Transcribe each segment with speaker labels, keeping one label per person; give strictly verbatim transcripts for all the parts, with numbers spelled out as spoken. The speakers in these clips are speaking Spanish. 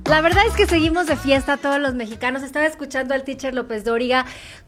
Speaker 1: La verdad es que seguimos de fiesta todos los mexicanos. Estaba escuchando al teacher López Dóriga.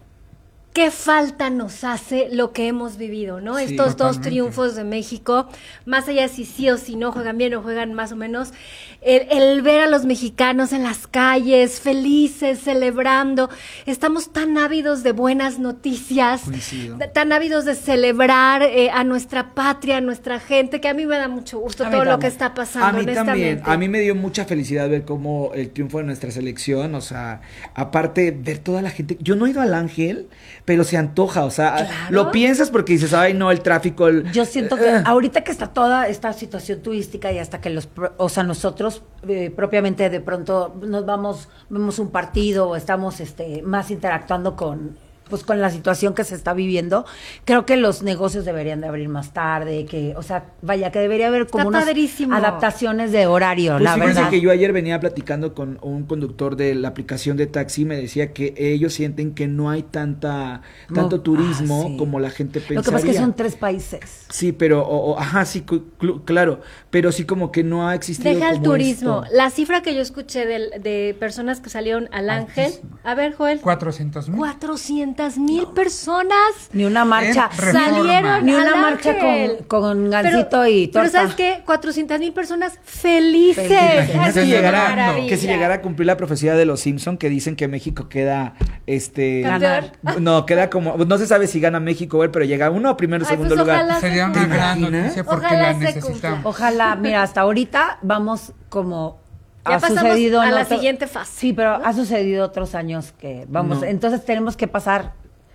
Speaker 1: ¿Qué falta nos hace lo que hemos vivido, no?
Speaker 2: Sí,
Speaker 1: Estos
Speaker 2: totalmente.
Speaker 1: dos triunfos de México, más allá de si sí o si no juegan bien o juegan más o menos, el, el ver a los mexicanos en las calles, felices, celebrando. Estamos tan ávidos de buenas noticias,
Speaker 2: Coincido.
Speaker 1: tan ávidos de celebrar eh, a nuestra patria, a nuestra gente, que a mí me da mucho gusto
Speaker 3: A mí
Speaker 1: todo lo
Speaker 3: también.
Speaker 1: que está pasando,
Speaker 2: A mí
Speaker 1: honestamente.
Speaker 2: también, a mí me dio mucha felicidad ver cómo el triunfo de nuestra selección, o sea, aparte ver toda la gente, yo no he ido al Ángel, pero se antoja, o sea,
Speaker 1: Claro.
Speaker 2: lo piensas porque dices, ay no, el tráfico, el...
Speaker 3: Yo siento que
Speaker 2: Eh,
Speaker 3: ahorita que está toda esta situación turística y hasta que los, pro- o sea, nosotros eh, propiamente de pronto nos vamos, vemos un partido o estamos este, más interactuando con, pues con la situación que se está viviendo, creo que los negocios deberían de abrir más tarde, que, o sea, vaya, que debería haber como
Speaker 1: Está
Speaker 3: unas
Speaker 1: padrísimo.
Speaker 3: adaptaciones de horario,
Speaker 2: Pues
Speaker 3: la
Speaker 2: fíjense
Speaker 3: verdad.
Speaker 2: que yo ayer venía platicando con un conductor de la aplicación de taxi, me decía que ellos sienten que no hay tanta tanto
Speaker 3: No,
Speaker 2: turismo
Speaker 3: ah, sí.
Speaker 2: como la gente pensaría.
Speaker 3: Lo que pasa es que son tres países.
Speaker 2: Sí, pero, o- o- ajá, sí, cl- cl- claro, pero sí como que no ha existido
Speaker 1: Deja el
Speaker 2: como
Speaker 1: turismo.
Speaker 2: esto.
Speaker 1: La cifra que yo escuché de, de personas que salieron al Ángel.
Speaker 4: Altísima.
Speaker 1: A ver, Joel.
Speaker 4: cuatrocientos mil.
Speaker 1: cuatrocientas mil personas
Speaker 3: Ni una marcha.
Speaker 4: En Reforma.
Speaker 1: salieron
Speaker 3: Ni
Speaker 1: al
Speaker 3: una marcha
Speaker 1: Ángel.
Speaker 3: con, con gansito y torta.
Speaker 1: Pero ¿sabes qué? cuatrocientas mil personas felices.
Speaker 3: Felices.
Speaker 2: Imagínate
Speaker 4: Esa
Speaker 2: si
Speaker 4: es la
Speaker 2: llegara,
Speaker 4: maravilla.
Speaker 2: que si llegara a cumplir la profecía de los Simpson que dicen que México queda, este,
Speaker 1: Campeón.
Speaker 2: no, queda como, no se sabe si gana México o él, pero llega uno o primero o
Speaker 1: Ay,
Speaker 2: segundo
Speaker 1: pues
Speaker 2: lugar.
Speaker 1: ojalá.
Speaker 4: Sería
Speaker 2: ¿Te
Speaker 4: una gran
Speaker 2: imaginas?
Speaker 4: noticia porque
Speaker 1: Ojalá
Speaker 4: la
Speaker 1: se
Speaker 4: necesitamos.
Speaker 1: cumpla.
Speaker 3: Ojalá, mira, hasta ahorita vamos como
Speaker 1: Ya
Speaker 3: ha
Speaker 1: pasamos
Speaker 3: sucedido
Speaker 1: a
Speaker 3: en
Speaker 1: la
Speaker 3: otro-
Speaker 1: siguiente fase,
Speaker 3: Sí, pero
Speaker 1: ¿no?
Speaker 3: ha sucedido otros años que vamos,
Speaker 2: No.
Speaker 3: entonces tenemos que pasar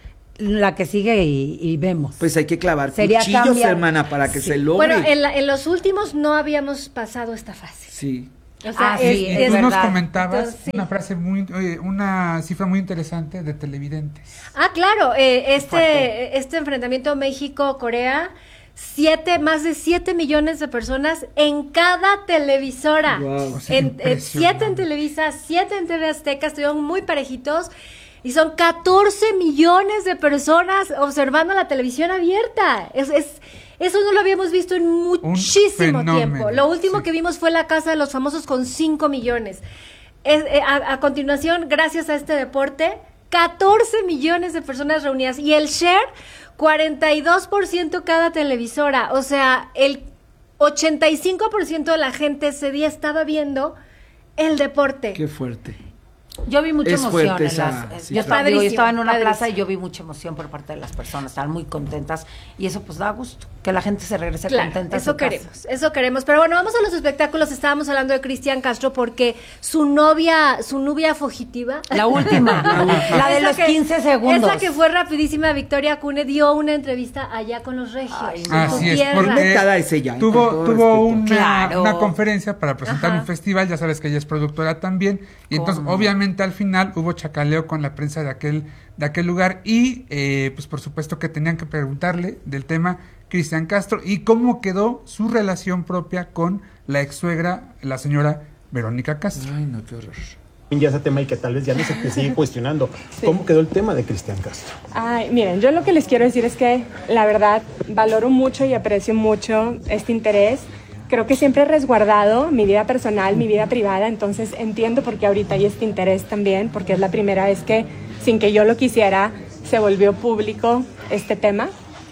Speaker 3: la que sigue y, y vemos.
Speaker 2: Pues hay que clavar
Speaker 3: Sería
Speaker 2: cuchillos,
Speaker 3: cambiar-
Speaker 2: hermana, para que
Speaker 3: Sí.
Speaker 2: se logre.
Speaker 1: Bueno, en, la- en los últimos no habíamos pasado esta fase.
Speaker 2: Sí.
Speaker 1: O sea,
Speaker 3: Ah, sí,
Speaker 1: es-
Speaker 4: Y
Speaker 3: es
Speaker 4: tú nos
Speaker 3: verdad.
Speaker 4: comentabas
Speaker 1: Entonces, sí.
Speaker 4: una frase muy, oye, una cifra muy interesante de televidentes.
Speaker 1: Ah, claro, eh, este,
Speaker 3: Fuerte.
Speaker 1: este enfrentamiento México-Corea, siete, más de siete millones de personas en cada televisora.
Speaker 2: Wow.
Speaker 4: O sea,
Speaker 1: En, en
Speaker 4: impresionante.
Speaker 1: siete en Televisa, siete en T V Azteca, estuvieron muy parejitos. Y son catorce millones de personas observando la televisión abierta. Es, es, eso no lo habíamos visto en muchísimo
Speaker 4: fenómeno,
Speaker 1: tiempo. Lo último
Speaker 4: sí.
Speaker 1: que vimos fue La Casa de los Famosos con cinco millones. Es, eh, a, a continuación, gracias a este deporte, catorce millones de personas reunidas. Y el share, cuarenta y dos por ciento cada televisora. O sea, el ochenta y cinco por ciento de la gente ese día estaba viendo el deporte.
Speaker 2: Qué fuerte.
Speaker 3: Yo vi mucha
Speaker 2: Es
Speaker 3: emoción.
Speaker 2: fuerte
Speaker 3: en
Speaker 2: esa
Speaker 3: las- eh,
Speaker 2: cifra.
Speaker 3: yo, estaba, digo, yo estaba en una
Speaker 1: Padrísimo,
Speaker 3: plaza y yo vi mucha emoción por parte de las personas. Estaban muy contentas y eso pues da gusto. Que la gente se regrese
Speaker 1: Claro,
Speaker 3: contenta. a
Speaker 1: eso
Speaker 3: su casa.
Speaker 1: queremos, eso queremos. Pero bueno, vamos a los espectáculos. Estábamos hablando de Cristian Castro porque su novia, su novia fugitiva.
Speaker 3: La última, la de
Speaker 1: Esa
Speaker 3: los
Speaker 1: que-
Speaker 3: quince segundos.
Speaker 1: Esa que fue rapidísima, Victoria Cune dio una entrevista allá con los regios.
Speaker 3: Ay,
Speaker 1: en
Speaker 3: no.
Speaker 1: su
Speaker 4: Así es,
Speaker 1: tierra.
Speaker 4: porque
Speaker 2: Conectada es ella, con
Speaker 4: tuvo,
Speaker 2: todo
Speaker 4: tuvo
Speaker 2: respeto.
Speaker 4: una,
Speaker 3: Claro.
Speaker 4: una conferencia para presentar
Speaker 1: Ajá.
Speaker 4: un festival, ya sabes que ella es productora también, y entonces
Speaker 3: ¿Cómo?
Speaker 4: obviamente al final hubo chacaleo con la prensa de aquel, de aquel lugar y eh, pues por supuesto que tenían que preguntarle del tema Cristian Castro y cómo quedó su relación propia con la ex suegra, la señora Verónica Castro.
Speaker 2: Ay, no, qué horror.
Speaker 5: Ya ese tema y que tal vez ya no se te sigue cuestionando. ¿Cómo quedó el tema de Cristian Castro?
Speaker 6: Ay, miren, yo lo que les quiero decir es que la verdad valoro mucho y aprecio mucho este interés. Creo que siempre he resguardado mi vida personal, mi vida privada, entonces entiendo por qué ahorita hay este interés también, porque es la primera vez que, sin que yo lo quisiera, se volvió público este tema.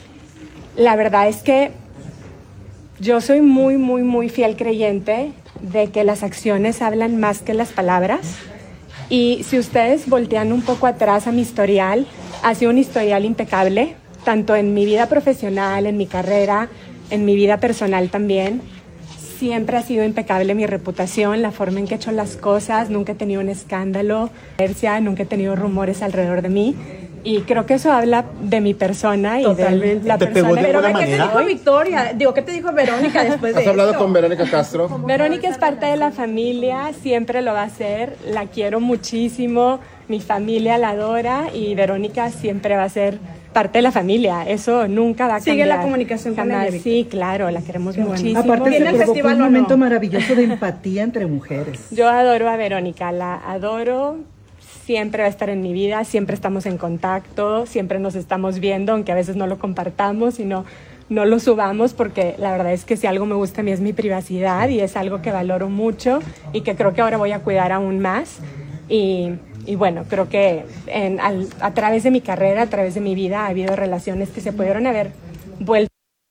Speaker 6: La verdad es que yo soy muy, muy, muy fiel creyente de que las acciones hablan más que las palabras. Y si ustedes voltean un poco atrás a mi historial, ha sido un historial impecable, tanto en mi vida profesional, en mi carrera, en mi vida personal también. Siempre ha sido impecable mi reputación, la forma en que he hecho las cosas, nunca he tenido un escándalo, nunca he tenido rumores alrededor de mí. Y creo que eso habla de mi persona y
Speaker 7: Totalmente.
Speaker 6: de la
Speaker 5: ¿Te
Speaker 6: persona.
Speaker 5: pegó de
Speaker 7: Pero
Speaker 5: alguna
Speaker 7: ¿qué te
Speaker 5: manera?
Speaker 7: dijo Victoria? Digo, ¿qué te dijo Verónica después de
Speaker 8: ¿Has hablado
Speaker 7: esto?
Speaker 8: con Verónica Castro?
Speaker 6: Verónica es parte de la familia, siempre lo va a ser, la quiero muchísimo, mi familia la adora y Verónica siempre va a ser parte de la familia, eso nunca va a cambiar.
Speaker 7: ¿Sigue la comunicación con
Speaker 6: Jamás.
Speaker 7: ella, Víctor?
Speaker 6: Sí, claro, la queremos
Speaker 7: Qué bueno.
Speaker 6: muchísimo.
Speaker 7: Aparte
Speaker 6: Viene
Speaker 7: se
Speaker 6: al
Speaker 7: provocó
Speaker 6: festival
Speaker 7: un
Speaker 6: o no.
Speaker 7: momento maravilloso de empatía entre mujeres.
Speaker 6: Yo adoro a Verónica, la adoro, siempre va a estar en mi vida, siempre estamos en contacto, siempre nos estamos viendo, aunque a veces no lo compartamos, sino no lo subamos, porque la verdad es que si algo me gusta a mí es mi privacidad y es algo que valoro mucho y que creo que ahora voy a cuidar aún más. Y, y bueno, creo que en, al, a través de mi carrera, a través de mi vida, ha habido relaciones que se pudieron haber vuelto.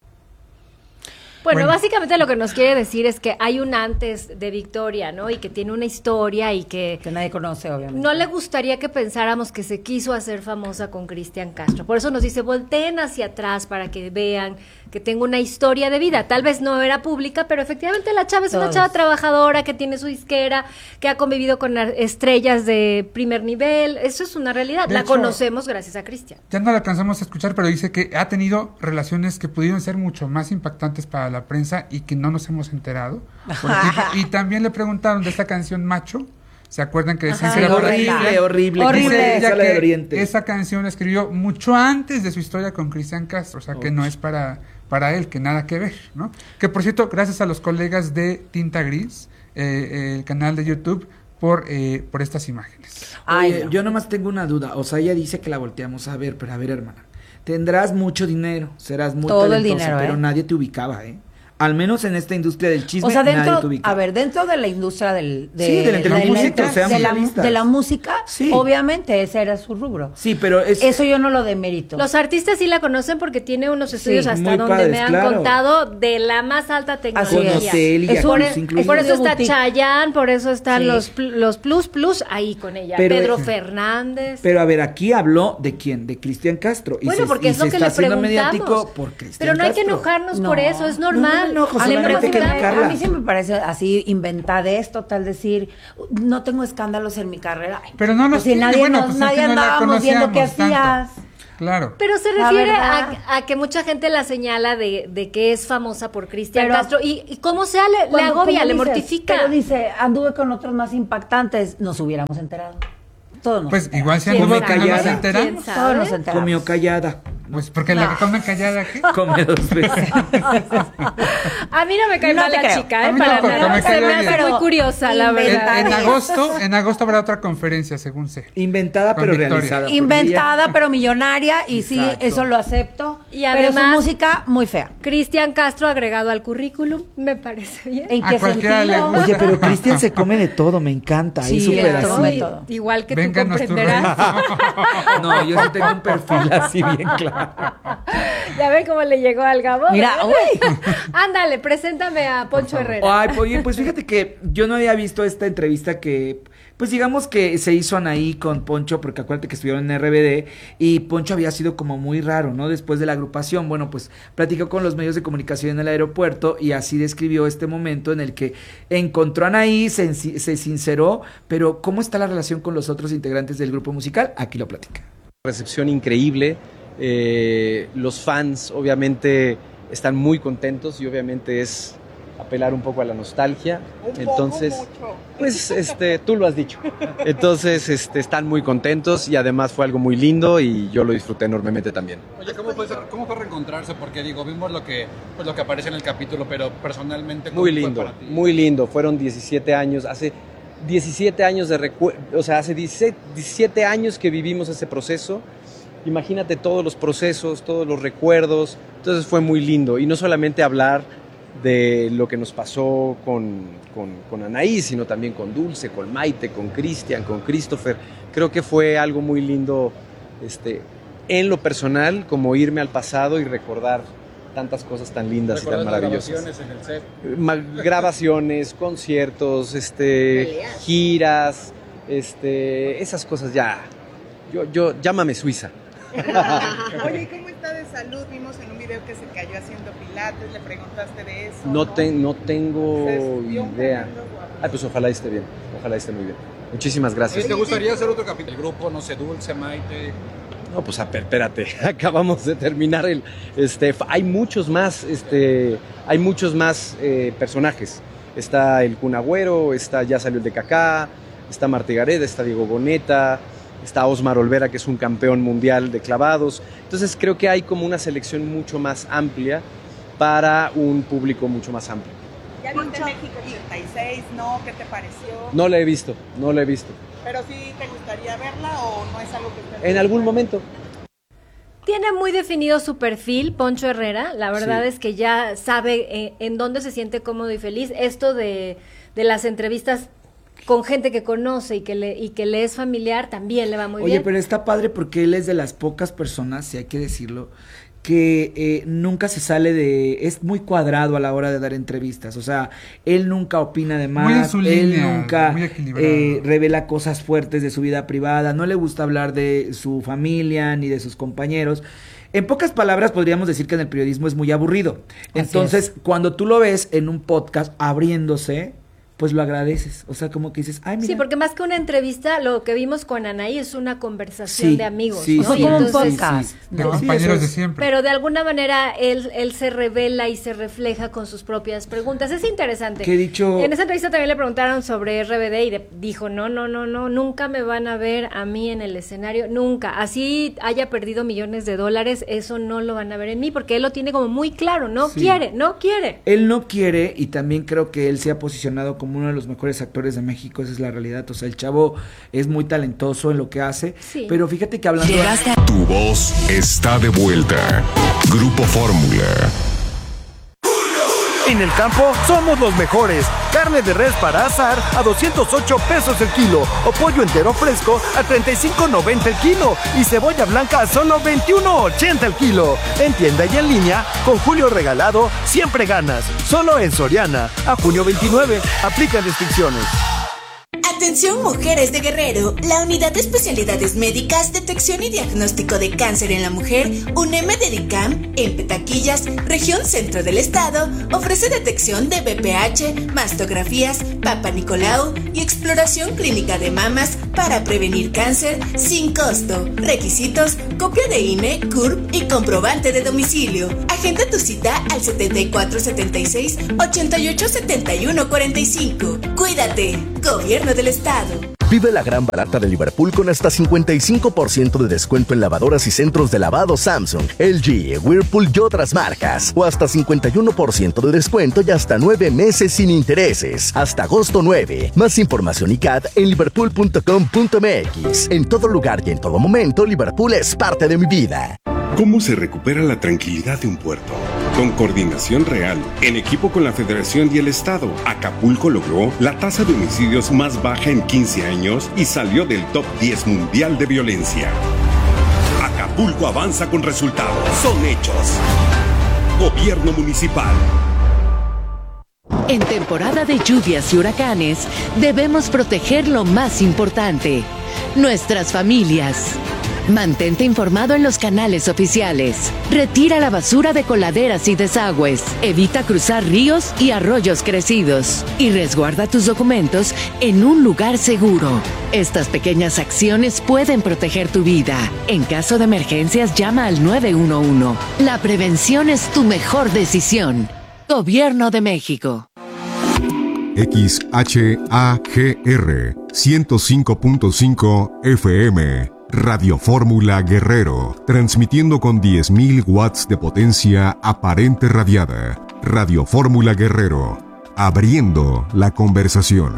Speaker 1: Bueno,
Speaker 4: Bueno.
Speaker 1: básicamente lo que nos quiere decir es que hay un antes de Victoria, ¿no? Y que tiene una historia y que
Speaker 3: Que nadie conoce, obviamente.
Speaker 1: no le gustaría que pensáramos que se quiso hacer famosa con Cristian Castro. Por eso nos dice, volteen hacia atrás para que vean que tengo una historia de vida. Tal vez no era pública, pero efectivamente la chava es una
Speaker 3: Todos.
Speaker 1: chava trabajadora que tiene su disquera, que ha convivido con ar- estrellas de primer nivel. Eso es una realidad.
Speaker 4: De
Speaker 1: la
Speaker 4: hecho,
Speaker 1: conocemos gracias a Cristian.
Speaker 4: Ya no la alcanzamos a escuchar, pero dice que ha tenido relaciones que pudieron ser mucho más impactantes para la prensa y que no nos hemos enterado. Por ejemplo, y también le preguntaron de esta canción Macho. ¿Se acuerdan que decían
Speaker 3: Ajá,
Speaker 4: que era
Speaker 3: sí,
Speaker 4: por-
Speaker 2: horrible, horrible.
Speaker 3: Horrible.
Speaker 2: Dice
Speaker 4: Ella
Speaker 2: esa la
Speaker 4: que
Speaker 2: del Oriente.
Speaker 4: esa canción la escribió mucho antes de su historia con Cristian Castro, o sea que no es para, para él, que nada que ver, ¿no? Que por cierto, gracias a los colegas de Tinta Gris, eh, eh, el canal de YouTube, por, eh, por estas imágenes.
Speaker 3: Ay,
Speaker 2: Oye,
Speaker 3: no.
Speaker 2: yo nomás tengo una duda. O sea, ella dice que la volteamos a ver, pero a ver, hermana. Tendrás mucho dinero, serás muy
Speaker 3: Todo el
Speaker 2: talentosa,
Speaker 3: dinero,
Speaker 2: pero
Speaker 3: ¿eh?
Speaker 2: nadie te ubicaba, ¿eh? Al menos en esta industria del chisme,
Speaker 3: O sea,
Speaker 2: nadie te
Speaker 3: dentro,
Speaker 2: ubicaba.
Speaker 3: a ver, dentro de la industria del, de,
Speaker 2: Sí, de la entretenimiento, seamos
Speaker 3: de, la,
Speaker 2: realistas.
Speaker 3: de la música,
Speaker 2: Sí.
Speaker 3: obviamente ese era su rubro.
Speaker 2: Sí, pero es...
Speaker 3: Eso yo no lo demerito.
Speaker 1: Los artistas sí la conocen porque tiene unos estudios
Speaker 3: Sí,
Speaker 1: hasta
Speaker 2: muy
Speaker 1: donde
Speaker 2: padres,
Speaker 1: me han
Speaker 2: claro.
Speaker 1: contado de la más alta
Speaker 3: Así
Speaker 1: tecnología.
Speaker 3: es.
Speaker 2: Con hotel y
Speaker 3: Es
Speaker 1: por,
Speaker 2: jacuzzi
Speaker 1: e-
Speaker 2: incluido.
Speaker 1: por eso está
Speaker 3: Boutique.
Speaker 1: Chayanne, por eso están
Speaker 3: Sí.
Speaker 1: los, pl- los plus plus ahí con ella.
Speaker 2: Pero-
Speaker 1: Pedro
Speaker 2: Sí.
Speaker 1: Fernández.
Speaker 2: Pero a ver, aquí habló de quién, de Cristian Castro. Y
Speaker 1: bueno,
Speaker 2: se,
Speaker 1: porque
Speaker 2: y
Speaker 1: es lo
Speaker 2: se
Speaker 1: que
Speaker 2: está
Speaker 1: le
Speaker 2: haciendo
Speaker 1: preguntamos.
Speaker 2: mediático por Cristian
Speaker 1: Pero no hay que
Speaker 2: Castro.
Speaker 1: enojarnos
Speaker 3: No.
Speaker 1: por eso, es normal.
Speaker 2: No, no, no, José
Speaker 3: A mí, me
Speaker 2: Solamente hay que
Speaker 3: parece,
Speaker 2: educarla.
Speaker 3: a mí sí me parece así inventadez total decir no tengo escándalos en mi carrera. Ay,
Speaker 4: Pero no los
Speaker 3: pues si
Speaker 4: tiene,
Speaker 3: nadie,
Speaker 4: bueno,
Speaker 3: nos-
Speaker 4: pues es
Speaker 3: nadie
Speaker 4: que no la
Speaker 3: andábamos viendo qué
Speaker 4: conocíamos
Speaker 3: hacías.
Speaker 4: tanto. Claro.
Speaker 1: Pero se
Speaker 3: La
Speaker 1: refiere
Speaker 3: verdad.
Speaker 1: a, a que mucha gente la señala de, de que es famosa por Cristian
Speaker 3: Pero-
Speaker 1: Castro y, y como sea le, le
Speaker 3: Cuando-
Speaker 1: agobia,
Speaker 3: ¿cómo
Speaker 1: le
Speaker 3: dices?
Speaker 1: mortifica.
Speaker 3: Pero dice, anduve con otros más impactantes, nos hubiéramos enterado. Todos nos
Speaker 4: Pues
Speaker 3: enteramos.
Speaker 4: igual se
Speaker 1: ¿Quién
Speaker 4: anduvo
Speaker 2: sabe?
Speaker 4: que no nos
Speaker 2: ¿Quién
Speaker 4: enteramos.
Speaker 1: sabe?
Speaker 3: Todos nos enteramos.
Speaker 2: Comió callada.
Speaker 4: Pues porque la que come callada, ¿qué?
Speaker 2: Come dos veces.
Speaker 1: A mí no me cae
Speaker 3: No
Speaker 1: mal
Speaker 3: te
Speaker 1: la
Speaker 3: creo.
Speaker 1: chica,
Speaker 4: A
Speaker 1: ¿eh?
Speaker 4: mí
Speaker 1: Para
Speaker 4: tampoco,
Speaker 1: nada.
Speaker 4: me
Speaker 1: Se
Speaker 4: cae
Speaker 1: me
Speaker 4: bien.
Speaker 1: hace muy
Speaker 3: Pero
Speaker 1: curiosa, la
Speaker 4: En,
Speaker 1: verdad.
Speaker 4: en agosto, en agosto habrá otra conferencia, según sé.
Speaker 2: Inventada
Speaker 4: Con
Speaker 2: pero
Speaker 4: Victoria.
Speaker 2: realizada. porque
Speaker 3: Inventada, pero millonaria, y sí,
Speaker 2: Exacto.
Speaker 3: eso lo acepto.
Speaker 1: Y
Speaker 3: pero su
Speaker 1: además-
Speaker 3: música, muy fea.
Speaker 1: Cristian Castro agregado al currículum, me parece bien.
Speaker 3: ¿En
Speaker 4: A
Speaker 3: qué
Speaker 4: cualquiera le
Speaker 3: sentido?
Speaker 4: gusta.
Speaker 2: Oye, pero Cristian se come de todo, me encanta.
Speaker 3: Sí,
Speaker 2: es súper
Speaker 3: le
Speaker 2: así.
Speaker 3: come
Speaker 1: Ay,
Speaker 3: todo.
Speaker 1: igual que
Speaker 4: Vénganos
Speaker 1: tú
Speaker 4: tu
Speaker 1: comprenderás.
Speaker 2: No, yo sí tengo un perfil así bien claro.
Speaker 1: Ya ven cómo le llegó al Gabo.
Speaker 3: Mira,
Speaker 1: ¿verdad?
Speaker 3: uy.
Speaker 1: Ándale, preséntame a Poncho Herrera.
Speaker 2: Ay, pues, oye, pues fíjate que yo no había visto esta entrevista que, pues digamos que se hizo Anaí con Poncho, porque acuérdate que estuvieron en R B D y Poncho había sido como muy raro, ¿no? Después de la agrupación, bueno, pues platicó con los medios de comunicación en el aeropuerto y así describió este momento en el que encontró a Anaí, se, se sinceró, pero ¿cómo está la relación con los otros integrantes del grupo musical? Aquí lo platica.
Speaker 8: Recepción increíble, eh, los fans obviamente están muy contentos y obviamente es apelar un poco a la nostalgia, entonces pues este tú lo has dicho, entonces este están muy contentos y además fue algo muy lindo y yo lo disfruté enormemente también.
Speaker 9: Oye, ¿cómo fue, cómo fue reencontrarse? Porque digo, vimos lo que, pues, lo que aparece en el capítulo, pero personalmente ¿cómo
Speaker 8: Muy
Speaker 9: fue
Speaker 8: lindo,
Speaker 9: para ti?
Speaker 8: muy lindo, fueron diecisiete años, hace diecisiete años de recu- o sea, hace diecisiete años que vivimos ese proceso. Imagínate todos los procesos, todos los recuerdos, entonces fue muy lindo y no solamente hablar de lo que nos pasó con, con, con Anaí, sino también con Dulce, con Maite, con Cristian, con Christopher. Creo que fue algo muy lindo este, en lo personal, como irme al pasado y recordar tantas cosas tan lindas y tan
Speaker 9: ¿Recuerdas las
Speaker 8: maravillosas.
Speaker 9: grabaciones en el set?
Speaker 8: Ma- grabaciones, conciertos, este, giras, este, esas cosas ya. Yo, yo, llámame Suiza.
Speaker 10: Oye, ¿y cómo está de salud? Vimos en un video que se cayó haciendo pilates, le preguntaste de eso.
Speaker 8: No, te- no tengo
Speaker 10: Se vio un
Speaker 8: idea.
Speaker 10: tremendo guapo.
Speaker 8: Ay, pues ojalá esté bien, ojalá esté muy bien. Muchísimas
Speaker 9: Oye,
Speaker 8: gracias.
Speaker 9: ¿te gustaría hacer otro capítulo? El grupo, no sé, Dulce, Maite.
Speaker 8: No, pues a ver, espérate, acabamos de terminar el, este, f- hay muchos más, este, hay muchos más eh, personajes. Está el Kun Agüero, está, ya salió el de Kaká, está Martí Gareda, está Diego Boneta, está Osmar Olvera, que es un campeón mundial de clavados. Entonces creo que hay como una selección mucho más amplia para un público mucho más amplio.
Speaker 10: ¿Ya viste México treinta y seis? ¿No? ¿Qué te pareció?
Speaker 8: No la he visto, no la he visto.
Speaker 10: ¿Pero sí te gustaría verla o no es algo que estés
Speaker 8: En algún momento.
Speaker 1: Tiene muy definido su perfil, Poncho Herrera. La verdad
Speaker 2: Sí.
Speaker 1: es que ya sabe eh, en dónde se siente cómodo y feliz. Esto de, de las entrevistas con gente que conoce y que le y que le es familiar también le va muy
Speaker 2: Oye,
Speaker 1: bien.
Speaker 2: pero está padre porque él es de las pocas personas, si hay que decirlo, que eh, nunca se sale de... Es muy cuadrado a la hora de dar entrevistas. O sea, él nunca opina de más.
Speaker 4: Muy en su
Speaker 2: él
Speaker 4: línea,
Speaker 2: nunca
Speaker 4: muy equilibrado.
Speaker 2: eh, revela cosas fuertes de su vida privada. No le gusta hablar de su familia ni de sus compañeros. En pocas palabras podríamos decir que en el periodismo es muy aburrido. Entonces, cuando tú lo ves en un podcast abriéndose, pues lo agradeces. O sea, como que dices, ay, mira.
Speaker 1: Sí, porque más que una entrevista, lo que vimos con Anaí es una conversación
Speaker 2: Sí,
Speaker 1: de amigos,
Speaker 2: sí,
Speaker 1: ¿no?
Speaker 2: sí,
Speaker 1: Y
Speaker 3: como un
Speaker 1: entonces-
Speaker 3: podcast,
Speaker 2: sí.
Speaker 4: De
Speaker 3: ¿no?
Speaker 4: compañeros
Speaker 2: Sí, eso
Speaker 4: de
Speaker 2: es.
Speaker 4: siempre.
Speaker 1: Pero de alguna manera él, él se revela y se refleja con sus propias preguntas. Es interesante.
Speaker 2: Que dicho-
Speaker 1: En esa entrevista también le preguntaron sobre R B D y de- dijo, no, no, no, no, nunca me van a ver a mí en el escenario, nunca. Así haya perdido millones de dólares, eso no lo van a ver en mí, porque él lo tiene como muy claro, no
Speaker 2: Sí.
Speaker 1: quiere, no quiere.
Speaker 2: Él no quiere, y también creo que él se ha posicionado como uno de los mejores actores de México, esa es la realidad. O sea, el chavo es muy talentoso en lo que hace,
Speaker 1: Sí.
Speaker 2: pero fíjate que hablando...
Speaker 11: Tu voz está de vuelta. Grupo Fórmula.
Speaker 12: En el campo somos los mejores. Carne de res para asar a doscientos ocho pesos el kilo. O pollo entero fresco a treinta y cinco noventa el kilo. Y cebolla blanca a solo veintiuno ochenta el kilo. En tienda y en línea, con Julio Regalado, siempre ganas. Solo en Soriana. A junio veintinueve. Aplican restricciones.
Speaker 13: Atención mujeres de Guerrero, la Unidad de Especialidades Médicas, Detección y Diagnóstico de Cáncer en la Mujer, UNEM Dedicam, en Petaquillas, región centro del estado, ofrece detección de B P H, mastografías, Papa Nicolau y exploración clínica de mamas para prevenir cáncer sin costo. Requisitos, copia de I N E, C U R P y comprobante de domicilio. Agenda tu cita al setenta y cuatro setenta y seis, ochenta y ocho setenta y uno cuarenta y cinco. Cuídate, Gobierno del Estado.
Speaker 12: Vive la gran barata de Liverpool con hasta cincuenta y cinco por ciento de descuento en lavadoras y centros de lavado Samsung, L G, Whirlpool y otras marcas. O hasta cincuenta y uno por ciento de descuento y hasta nueve meses sin intereses. Hasta agosto nueve. Más información y C A T en liverpool punto com punto m x. En todo lugar y en todo momento, Liverpool es parte de mi vida.
Speaker 14: ¿Cómo se recupera la tranquilidad de un puerto? Con coordinación real, en equipo con la Federación y el Estado, Acapulco logró la tasa de homicidios más baja en quince años y salió del top diez mundial de violencia. Acapulco avanza con resultados. Son hechos. Gobierno Municipal.
Speaker 15: En temporada de lluvias y huracanes, debemos proteger lo más importante, nuestras familias. Mantente informado en los canales oficiales. Retira la basura de coladeras y desagües. Evita cruzar ríos y arroyos crecidos. Y resguarda tus documentos en un lugar seguro. Estas pequeñas acciones pueden proteger tu vida. En caso de emergencias, llama al nueve uno uno. La prevención es tu mejor decisión. Gobierno de México.
Speaker 16: X H A G R ciento cinco punto cinco F M. Radio Fórmula Guerrero, transmitiendo con diez mil watts de potencia aparente radiada. Radio Fórmula Guerrero, abriendo la conversación.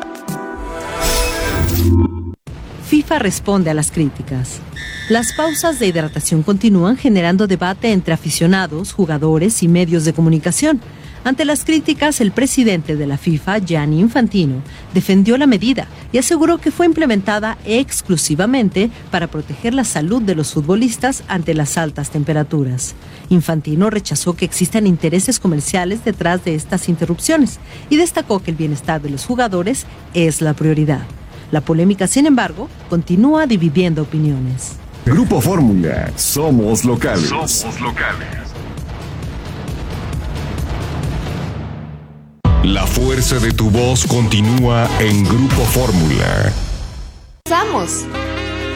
Speaker 17: FIFA responde a las críticas. Las pausas de hidratación continúan generando debate entre aficionados, jugadores y medios de comunicación. Ante las críticas, el presidente de la FIFA, Gianni Infantino, defendió la medida y aseguró que fue implementada exclusivamente para proteger la salud de los futbolistas ante las altas temperaturas. Infantino rechazó que existan intereses comerciales detrás de estas interrupciones y destacó que el bienestar de los jugadores es la prioridad. La polémica, sin embargo, continúa dividiendo opiniones.
Speaker 16: Grupo Fórmula, somos locales.
Speaker 11: Somos locales. La fuerza de tu voz continúa en Grupo Fórmula.
Speaker 13: ¡Vamos!